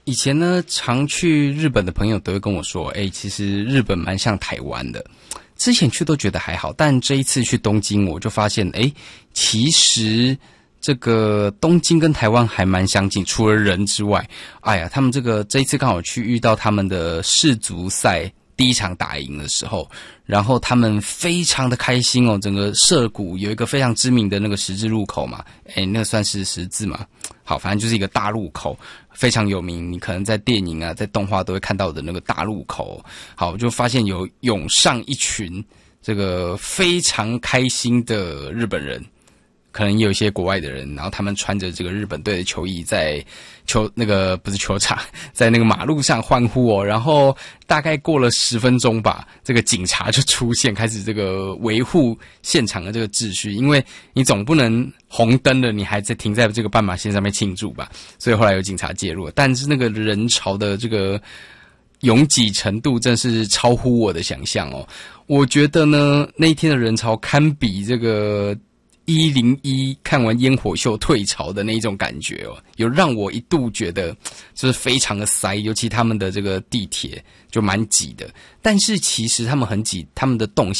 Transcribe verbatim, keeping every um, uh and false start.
以前呢，常去日本的朋友都会跟我说，哎，其实日本蛮像台湾的。之前去都觉得还好，但这一次去东京，我就发现，哎，其实这个东京跟台湾还蛮相近，除了人之外，哎呀，他们这个这一次刚好去遇到他们的世足赛第一场打赢的时候，然后他们非常的开心哦，整个涩谷有一个非常知名的那个十字路口嘛，哎，那算是十字嘛？好，反正就是一个大路口。非常有名，你可能在电影啊，在动画都会看到的那个大路口。好，我就发现有涌上一群这个非常开心的日本人，可能也有一些国外的人，然后他们穿着这个日本队的球衣在球那个不是球场，在那个马路上欢呼哦。然后大概过了十分钟吧，这个警察就出现，开始这个维护现场的这个秩序，因为你总不能红灯了，你还在停在这个斑马线上面庆祝吧？所以后来有警察介入，但是那个人潮的这个拥挤程度真是超乎我的想象哦。我觉得呢，那一天的人潮堪比这个一零一看完烟火秀退潮的那一种感觉哦，有让我一度觉得就是非常的塞，尤其他们的这个地铁就蛮挤的。但是其实他们很挤，他们的动线